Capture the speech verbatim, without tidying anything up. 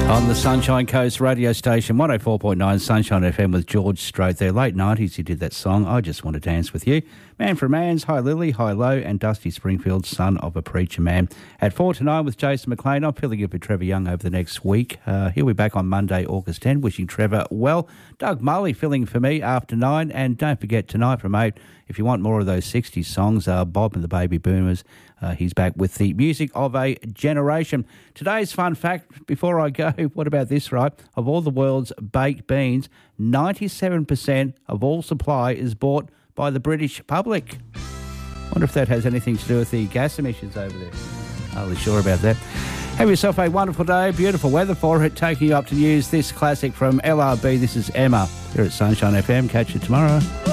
On the Sunshine Coast radio station, one oh four point nine Sunshine F M with George Strait there. Late nineties, he did that song, I Just Want to Dance With You. Man for Man's, Hi Lily, Hi Low, and Dusty Springfield, Son of a Preacher Man. At four to nine with Jason McLean. I'm filling in for Trevor Young over the next week. Uh, he'll be back on Monday, August tenth, wishing Trevor well. Doug Mully filling for me after nine. And don't forget, tonight from eight, if you want more of those sixties songs, uh, Bob and the Baby Boomers, uh, he's back with the music of a generation. Today's fun fact, before I go, what about this, right? Of all the world's baked beans, ninety-seven percent of all supply is bought by the British public. Wonder if that has anything to do with the gas emissions over there. Not really sure about that. Have yourself a wonderful day, beautiful weather for it, taking you up to news. This classic from L R B, this is Emma, here at Sunshine F M. Catch you tomorrow.